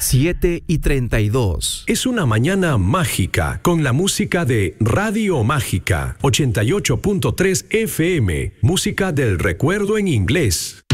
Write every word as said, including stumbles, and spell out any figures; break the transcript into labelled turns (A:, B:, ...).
A: siete y treinta y dos.
B: Es una mañana mágica con la música de Radio Mágica ochenta y ocho punto tres F M, música del recuerdo en inglés.